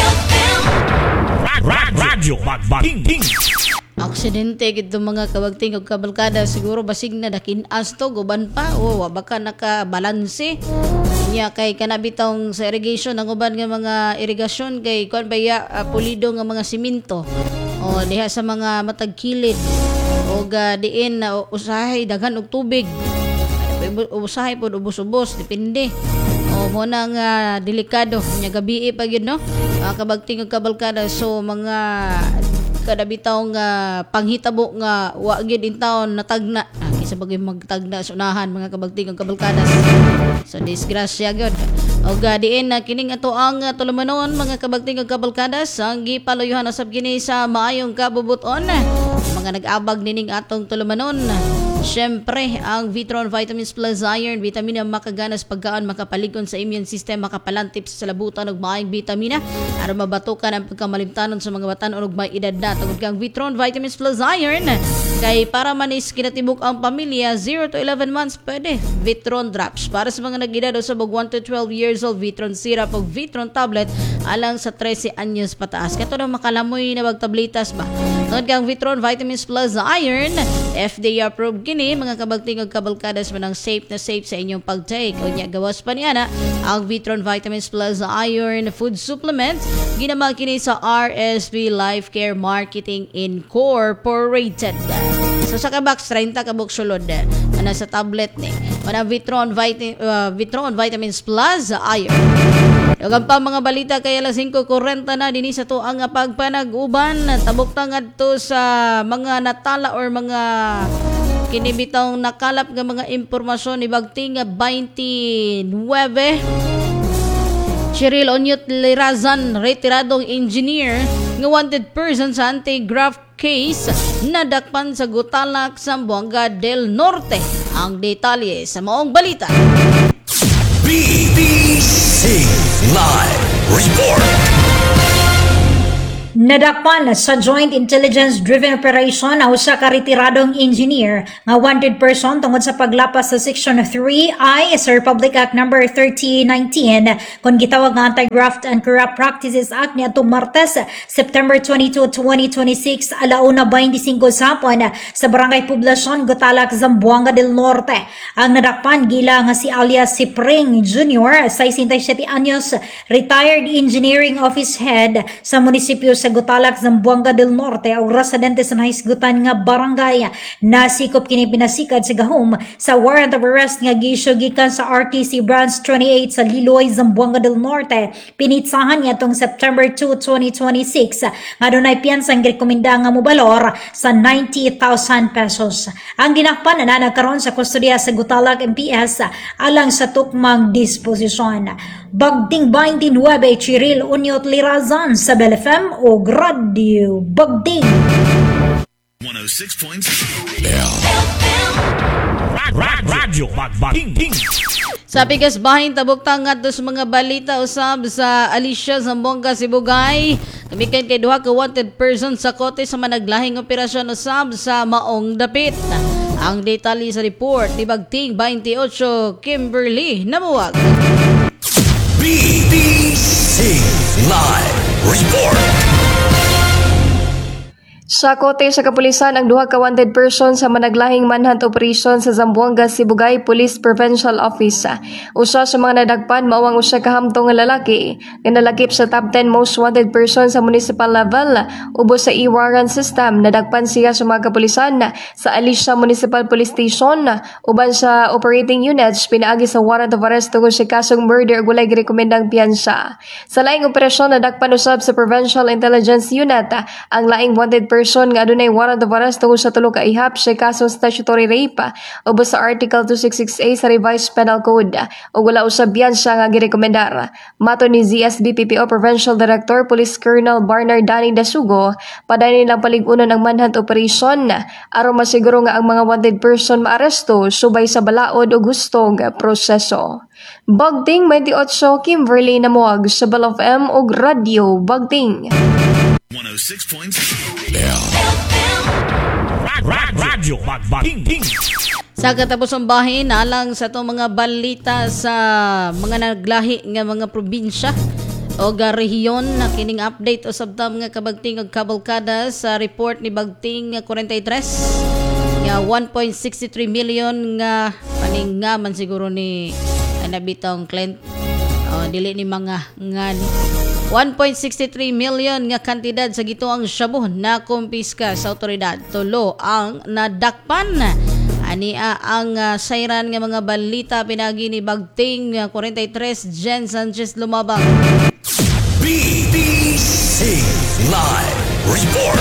Radyo Bagting. Aksidente gid mga kabagting ug kabalkada siguro basig na dakin-as to guban pa o wa baka nakabalanse nya kay kanabitong sa irrigation ang uban nga mga irigasyon kay kon baya uh, pulido nga mga simento o diha sa mga matag kilid o uh, diin na uh, usahay daghan og tubig usahay pod ubos-ubos depende o mo nang uh, delikado nya gabi pa gyud no uh, kabagting ug kabalkada so mga kada bitaw nga panghitabo nga wa gyud in taon natagna ah, kaysa bagay magtagna sa unahan mga kabagting ug kabalkadas so disgrasya gyud og diin na kining ato ang uh, tulumanon mga kabagting ug kabalkadas ang gipaluyuhan usab kini sa maayong kabubuton mga nag-abag nining atong tulumanon. Siyempre, ang Vitron Vitamins Plus Iron, vitamina makaganas pagkaan, makapaligon sa immune system, makapalantip sa salabutan og maayong vitamina aron mabatukan ang pagkamalimtanon sa mga batan-on og may edad na. Tungod kang Vitron Vitamins Plus Iron kay para manis kinatibuk ang pamilya zero to eleven months pwede Vitron Drops. Para sa mga nag-edad sa one to twelve years old, Vitron Syrup o Vitron Tablet alang sa thirteen anyos pataas. Kato na makalamoy na bagtablitas ba? Tungod kang Vitron Vitamins Plus Iron, F D A approved kini mga kabagting ug kabalkadas man ang safe na safe sa inyong pag-take. O nya gawas pa niya na ang Vitron Vitamins Plus Iron Food Supplement ginamag kini sa R S V Life Care Marketing Incorporated. So sa kabox thirty ka box sulod ana sa tablet ni. Mana Vitron Vit- uh, Vitron Vitamins Plus Iron. Dagan pa mga balita kay alas five forty na dinhi sa tuang nga pagpanag-uban tabok ta ngadto sa mga natala or mga kinibitang nakalap nga mga impormasyon ni Bagting twenty-nine. Cheryl Onyot Lirazan, retiradong engineer nga wanted person sa anti-graft case nadakpan sa Gutalak, Zamboanga del Norte. Ang detalye sa maong balita. B B C Live report. Nadakpan sa Joint Intelligence-Driven Operation ang usa ka retiradong engineer nga wanted person tungod sa paglapas sa Section three I sa Republic Act number thirty nineteen kung gitawag nga Anti-Graft and Corrupt Practices Act niadtong Martes, September twenty-second, twenty twenty-six, alauna twenty-five sapon sa Barangay Poblacion, Gutalak, Zamboanga del Norte. Ang nadakpan gila nga si alias Sipring Junior, sixty-seven anyos, retired engineering office head sa munisipyo sa Gutalak, Zamboanga del Norte, o residente sa nahisgutan nga barangay. Nasikop kini pinasikad sa gahom sa warrant of arrest nga giisyu gikan sa R T C Branch twenty-eight sa Liloy, Zamboanga del Norte. Pinitsahan niya tong September second, twenty twenty-six nga dunay piyansang rekomenda nga mobalor sa ninety thousand pesos. Ang ginakpan na nagkaroon sa kustodiya sa Gutalak M P S alang sa tukmang disposisyon. Bagding twenty-nine, Chiril Unyot Lirazan sa Bel F M o Radio Bagding. one oh six point Radyo Bagding. Sa Pikas Bahin, tabok-tang ngadto sa mga balita usab sa Alicia, Zamboanga, Sibugay. Kamikan kay duha ka wanted person sa kote sa managlahing operasyon usab sa Maong Dapit. Ang detalye sa report ni Bagting twenty-eight, Kimberly Namuwag. B B C Live Report. Sa kote sa kapulisan ang duha ka wanted person sa managlahing manhunt operation sa Zamboanga, Sibugay Police Provincial Office. Usa sa mga nadagpan mao ang usa ka hamtong nga lalaki nga nalakip sa top ten most wanted person sa municipal level ubos sa e-warrant system. Nadagpan siya sa mga kapulisan sa Alicia Municipal Police Station uban sa operating units pinaagi sa warrant of arrest tungod sa kasong murder ug walay girekomendang piyansa. Sa laing operasyon nadagpan usab sa Provincial Intelligence Unit ang laing wanted person person nga adunay warrant of arrest tungod sa tulo ka ihap sa kasong statutory rape ubos sa Article two sixty-six A sa Revised Penal Code ug wala usab biyansa nga girekomendar. Mato ni Z S B P P O Provincial Director Police Colonel Barnard Danny Dasugo, paday nilang paligunon ang manhunt operation aron masiguro nga ang mga wanted person maaresto subay sa balaod ug hustong proseso. Bagding twenty-eight, Kimberly Namuwag sa Bell F M ug Radio Bagding. one oh six point Radyo Bagding. Sa katapusang bahin, alang sa itong mga balita sa mga naglahi nga mga probinsya o rehiyon na kining update o sabtam nga kabagting og kabalkada sa report ni Bagting nga forty-three nga one point six three million nga paning nga man siguro ni nabitong client o dili ni mga ngani one point six three million nga kantidad sa gituang shabu na kumpiska sa otoridad. Tulo ang nadakpan. Ania ang uh, sayran nga mga balita pinagi ni Bagting uh, forty-three Jen Sanchez Lumabang. B B C Live Report.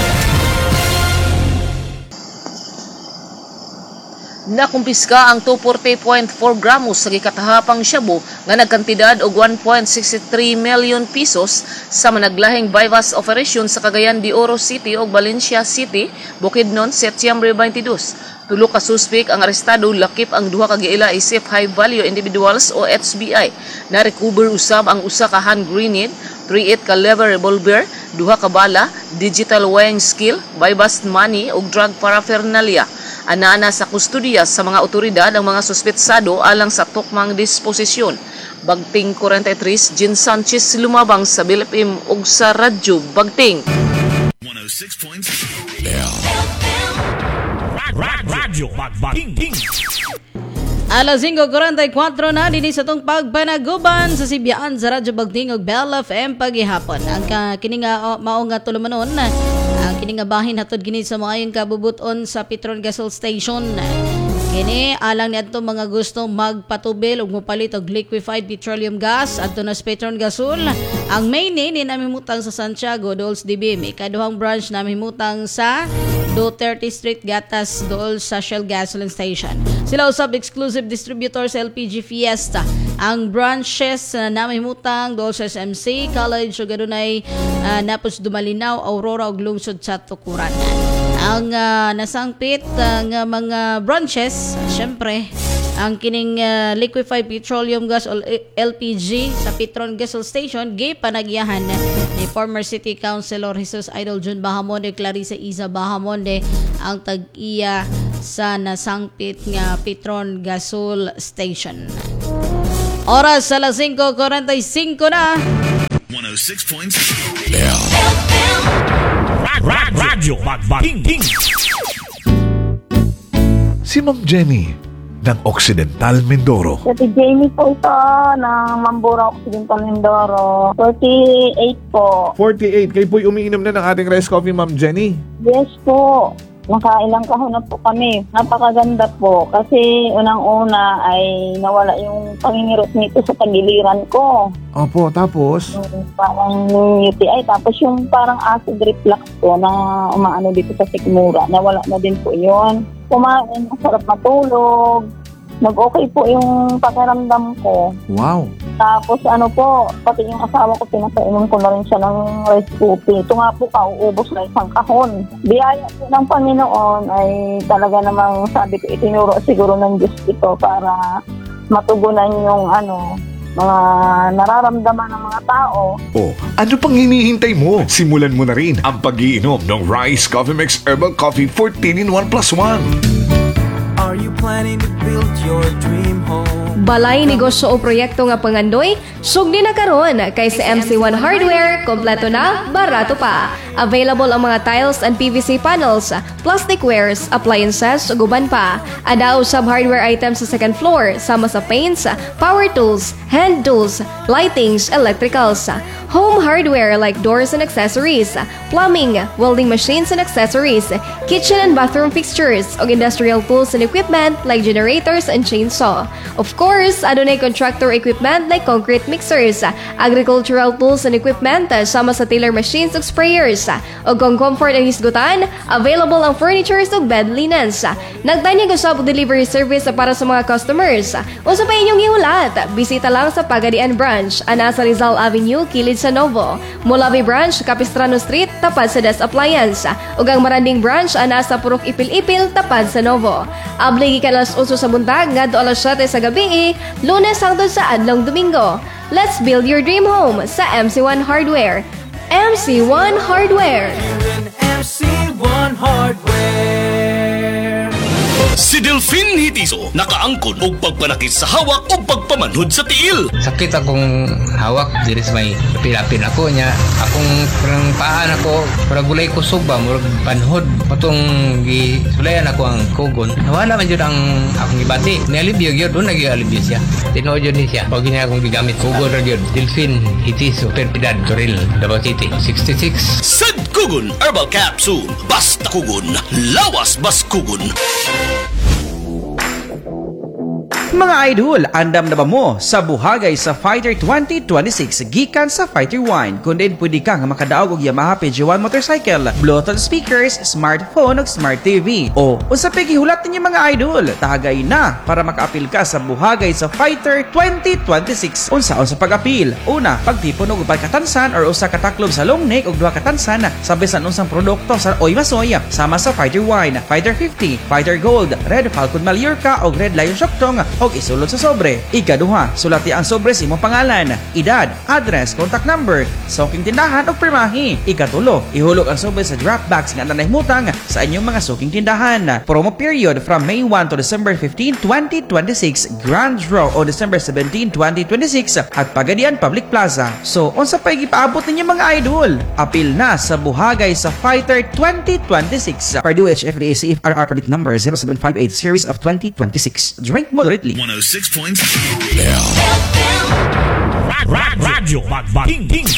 Nakumpiska ang two hundred forty point four gramos sa gikatahapang shabu nga nagkantidad og one point six three million pesos sa managlahing bypass operation sa Cagayan de Oro City ug Valencia City, Bukidnon, September twenty-second. Tulo ka suspek ang arestado, lakip ang duha ka giila isip high value individuals o H B I. Na-recover usab ang usa ka hand grenade, three eight caliber revolver, duha ka bala, digital weighing scale, bypass money ug drug paraphernalia. Anana sa kustodiya sa mga otoridad ang mga suspetsado alang sa tukmang disposisyon. Bagting forty-three, Jean Sanchez Lumabang sa Bell F M ug sa Radyo Bagting. one oh six point Radyo Bagding. Alas five forty-four na din sa itong pagpanaguban sa Sibiyaan sa Radyo Bagting ug Bell F M paghihapon. Ang uh, kininga uh, mao nga tulumanon na ang kininga bahin hatod gini sa mga kabubuton sa Petron Gasol Station. Kini alang niadto mga gusto magpatubil ug mopalit og liquefied petroleum gas adto na sa Petron Gasol. Ang main ni namihimutang sa Santiago, Dols D B. May kaduhang branch namihimutang sa Duterte Street, Gatas, dool sa Shell Gasoline Station. Sila usab exclusive distributor sa L P G Fiesta. Ang branches na namihimutang dool sa S M C, College ug adunay uh, napos Dumalinaw, Aurora ug lungsod sa Tukuran. Ang uh, nasangpit uh, nga mga branches, syempre ang kining uh, liquefied petroleum gas o L P G sa Petron Gasol Station gay panagyahan ni former City Councilor Jesus Idol Jun Bahamonde, Clarissa Iza Bahamonde ang tag-iya sa nasangpit nga Petron Gasol Station. Oras sa alas singko forty-five na. one oh six point Radyo Magbaking. Si Ma'am Jenny ng Occidental Mindoro. Si Jamie po ito ng Mambura Occidental Mindoro. forty-eight po. forty-eight. Kayo po'y umiinom na ng ating rice coffee, Ma'am Jenny? Yes po. Nakailang kahon na po kami. Napakaganda po. Kasi unang-una ay nawala yung pangingirot nito sa tagiliran ko. Opo, tapos? Parang U T I. Tapos yung parang acid reflux ko na umaano dito sa sikmura. Nawala na din po yun. Kumain, masarap matulog. Nag-okay po yung pakiramdam ko. Wow. Tapos ano po, pati yung asawa ko, pinapainom ko na rin siya ng rice coffee. Ito nga po, kauubos na isang kahon. Biyaya po ng Panginoon ay talaga namang sabi ko, itinuro siguro ng Diyos ito para matugunan yung ano, mga nararamdaman ng mga tao. Oh, ano pang hinihintay mo? Simulan mo na rin ang pag-iinom ng Rice Coffee Mix Herbal Coffee fourteen in one plus one. Are you planning to build your dream home? Balay negosyo o proyekto nga pangandoy, sugdi na karon kay sa M C one Hardware, kompleto na, barato pa. Available ang mga tiles and P V C panels, plastic wares, appliances, ug uban pa. Adao sub hardware items sa second floor, sama sa paints, power tools, hand tools, lightings, electricals. Home hardware like doors and accessories, plumbing, welding machines and accessories, kitchen and bathroom fixtures, ug industrial tools and equipment like generators and chainsaw. Of course, adunay contractor equipment like concrete mixers, agricultural tools and equipment, sama sa tiller machines ug sprayers. Ug kung comfort ang hisgutan, available ang furnitures ug bed linens. Nagtanyag usab og delivery service para sa mga customers. Unsa pa inyong gihulat? Bisita lang sa Pagadian Branch, ana sa Rizal Avenue, kilid sa Novo. Mulabi Branch, Capistrano Street, tapad sa Des Appliance. Ug ang Maranding Branch, ana sa Purok Ipil-Ipil, tapad sa Novo. Abli gikan alas eight sa buntag ngadto alas seven sa gabi, Lunes hangtod sa adlong Domingo. Let's build your dream home sa M C one Hardware. M C one Hardware. M C one Hardware. Si Delphine Hitiso nakaangkon og pagpanakit sa hawak o pagpamanhod sa tiil. Sakit akong hawak, diri sa may pilapin ako niya. Akong parang paan ako, para gulay ko suba, murag panhod. Patong gisulayan ako ang kugon. Nawala man yun ang akong ibati. Nialibyo yun, doon nag-ialibyo siya. Tinood yun niya. Pag niya akong gigamit kugon na yun. Delphine Hitiso, Perpidad, Toril, Davao City, sixty-six. Sad Kugon Herbal Capsule. Basta Kugon, lawas bas Kugon. Mga idol, andam na ba mo sa buhagay sa Fighter twenty twenty-six gikan sa Fighter One? Kung din pwede kang makadaog og Yamaha P G one motorcycle, Bluetooth speakers, smartphone ug smart T V. O unsa pa gihulat ninyo mga idol? Tagay na para makaapil ka sa buhagay sa Fighter twenty twenty-six. Unsaon sa pag-apil? Una, pagtipon og upat katansan or usa ka taklob sa long neck ug duha katansan sa bisan unsang produkto sa Oy Masoy sama sa Fighter One, Fighter fifty, Fighter Gold, Red Falcon Mallorca ug Red Lion Shoktong og isulod sa sobre. Ikaduha, sulati ang sobre sa imong pangalan, edad, address, contact number, suking tindahan ug pirmahi. Ikatulo, ihulog ang sobre sa draft box nga nanahimutang sa inyong mga suking tindahan. Promo period from May one to December fifteenth, twenty twenty-six, Grand Draw o December seventeenth, twenty twenty-six at Pagadian Public Plaza. So, unsa pa gipaabot ninyo mga idol? Apil na sa buhagay sa Fighter twenty twenty-six. Purdue H F D A C F R R permit number zero seven five eight series of twenty twenty-six. Drink moderately. one oh six point Radyo Magbaking.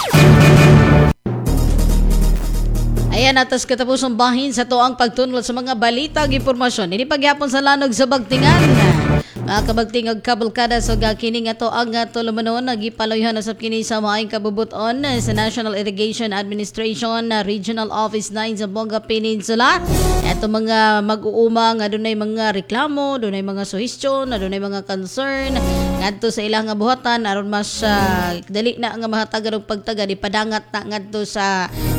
Ayan, atas katapusong bahin sa toang pagtunol sa mga balita ug impormasyon. Ini pagyapon sa lanog sa Bagtingan. Mga kabagting ug kabalkada sa gakining ato ang tulumanon nagipaloyhan na sa kini sa maayong kabubuton sa National Irrigation Administration Regional Office nine sa Buanga Peninsula. Ito mga mag-uuma nga dunay mga reklamo, dunay mga suhestyon, dunay mga concern ngadto sa ilang nga buhatan aron mas uh, dali na nga mahatagan og pagtaga di padangat na ngadto sa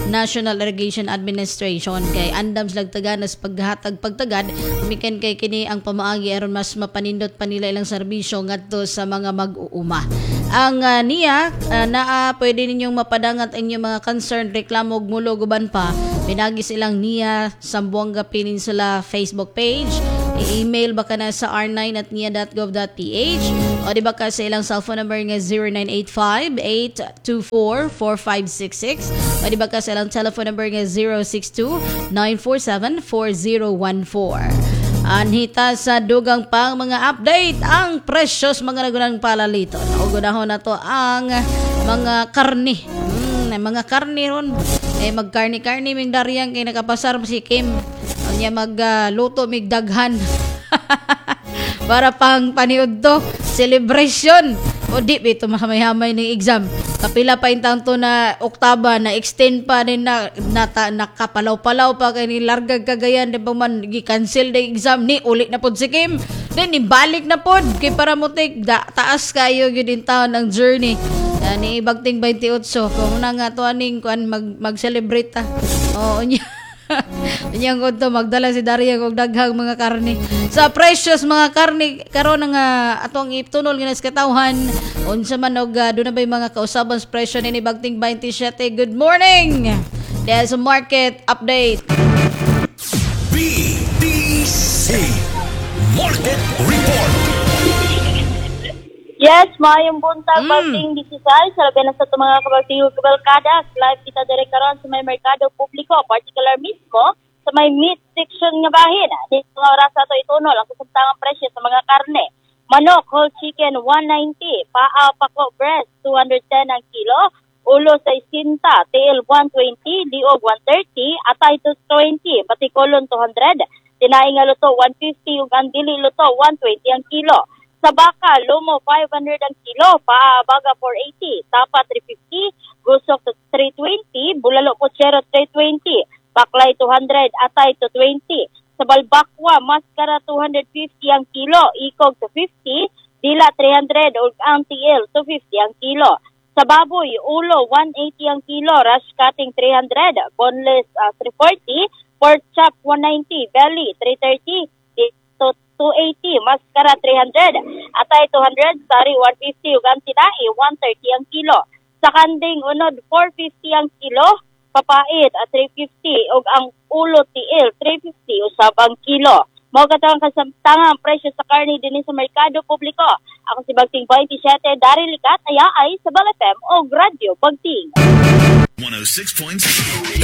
National Irrigation Administration kay andam silang taganas paghatag pagtagad mikan kay kini ang pamaagi aron mas mapanindot pa nila ilang serbisyo ngadto sa mga mag-uuma. Ang uh, niya uh, naa pwede ninyong mapadangat ang inyong mga concern, reklamo ug mulo guban pa pinagi silang niya Zamboanga Peninsula Facebook page. I-email baka na sa r nine at nia dot gov dot p h o di ba ka sa ilang cellphone number nga zero nine eight five, eight two four, four five six six o di ba ka sa ilang telephone number nga zero six two, nine four seven, four zero one four. Anhita sa dugang pang mga update ang presyos mga nagunang palalito. Naugunahon na to ang mga karni. Hmm, mga karni ron. Eh magkarni-karni ming daryang kay nakapasar si Kim. Niya magluto uh, mig daghan para pang paniud to celebration o di ito mahamay-hamay ng exam kapila pa intang to na oktaba na extend pa din na nata, nakapalaw-palaw pa kay ni largag kagayan di ba man gi-cancel na exam ni ulit na pod si Kim then ibalik na pod kay para mo take da, taas kayo yun taon ang journey uh, ni Bagting twenty-eight kung na nga to aning kuan mag, mag-celebrate ta oo niya Inyang ko magdala si Daria kog daghang mga karne. Sa precious mga karne karon nga atong iptunol nga sa katawhan. Unsa man og uh, do na bay mga kausaban sa presyo ni Bagting twenty-seven. Good morning. There's a market update. B T C Market Report. Yes, mayong buntag, mm. Bagting disisay, sa labi na sa itong mga kabaltiyo kabalkada, live kita direct karon sa may merkado publiko, particular mismo, sa may meat section nga bahin. Dito nga oras ito itunol, ang kasamtangang presyo sa mga karne. Manok, whole chicken, one ninety, paa, pako, breast, two ten ang kilo, ulo sa isinta, tail, one twenty, liog, one thirty, atay, two twenty, batikolon, two hundred, tinaing nga luto, one fifty, ug ang dili luto, one twenty ang kilo. Sa baka, lumo, five hundred ang kilo, paabaga, four eighty, tapa, three fifty, gusok, three twenty, bulalo, pochero, three twenty, baklay, two hundred, atay, two twenty. Sa balbakwa, maskara, two fifty ang kilo, ikog, two fifty, dila, three hundred, ug ang T L, two fifty ang kilo. Sa baboy, ulo, one eighty ang kilo, rush cutting, three hundred, boneless, uh, three forty, pork chop, one ninety, belly, three thirty, two eighty, maskara three hundred, atay two hundred, sari one fifty, ug ang tinai one thirty ang kilo. Sa kanding unod four fifty ang kilo, papait at three fifty, ug ang ulo T L three fifty usabang kilo. Mao katong kasamtangang presyo sa karne dinhi sa merkado publiko. Ako si Bagting twenty-seven, Dari Likat, aya ay sa Bal F M o Radio Bagting. one oh six point seven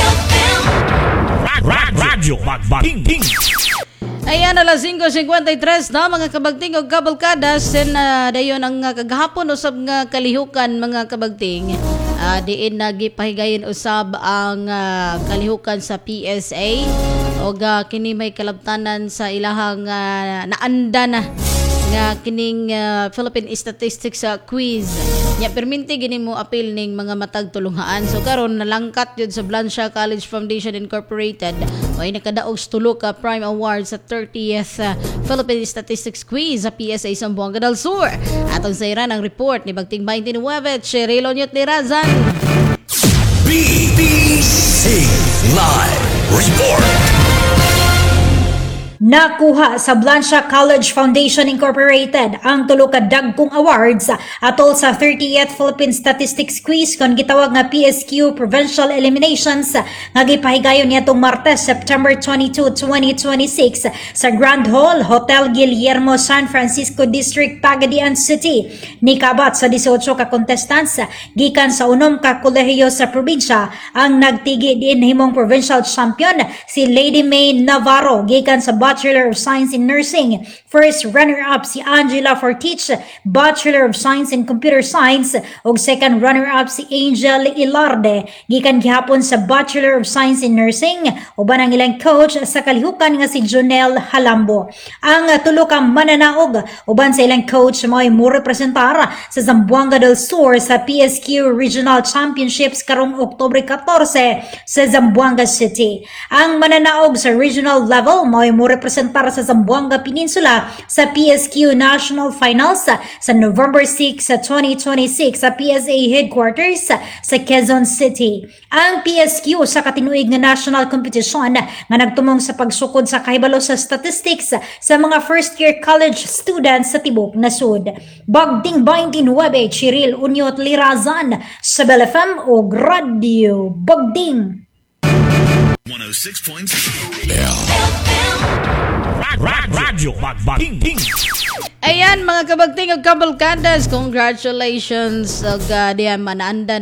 Radio Bagting. Ayan, alas five fifty-three na mga kabagting o kabalkada sen uh, dayon ang uh, kagahapon usab nga kalihukan mga kabagting uh, diin nagipahigayon usab ang uh, kalihukan sa P S A o uh, kini may kalabtanan sa ilahang uh, naanda na nga kining uh, Philippine Statistics uh, quiz nya perminti gini mo apil ning mga matag tulunghaan so karon nalangkat jud sa Blansha College Foundation Incorporated ay nakadaog tulo ka Prime Award sa thirtieth uh, Philippine Statistics quiz sa P S A Zamboanga del Sur. Atong sayran ang report ni Bagting twenty-nine, Cheryl Onyot ni Razan. B T C Live Report. Nakuha sa Blansha College Foundation Incorporated ang tulo ka dagkong awards atol sa thirtieth Philippine Statistics Quiz kon gitawag nga P S Q Provincial Eliminations nga gipahigayon nitong Martes, September twenty-second, twenty twenty-six sa Grand Hall, Hotel Guillermo, San Francisco District, Pagadian City. Nikabat sa eighteen ka contestants gikan sa unom ka kolehiyo sa probinsya ang nagtigi diin himong provincial champion si Lady May Navarro gikan sa Bachelor of Science in Nursing. First runner-up si Angela Fortich, Bachelor of Science in Computer Science, ug second runner-up si Angel Ilarde gikan gihapon sa Bachelor of Science in Nursing uban ang ilang coach sa kalihukan nga si Jonel Halambo. Ang tulo ka mananaog uban sa ilang coach mo'y mo representar sa Zamboanga del Sur sa P S Q Regional Championships karong Oktubre fourteen sa Zamboanga City. Ang mananaog sa regional level mo'y mo magrepresentar sa Zamboanga Peninsula sa P S Q National Finals sa November six, twenty twenty-six sa P S A Headquarters sa Quezon City. Ang P S Q sa katinuig na national competition nga nagtumong sa pagsukod sa kahibalo sa statistics sa mga first-year college students sa tibok nasud. Bagding twenty-nine, Chiril Unyot Lirazan sa Bell F M o Radio Bagding. one oh six point seven Radyo Bagbaging. Ayan mga kabagting ug kabalkadas, congratulations og uh, diyan manaandan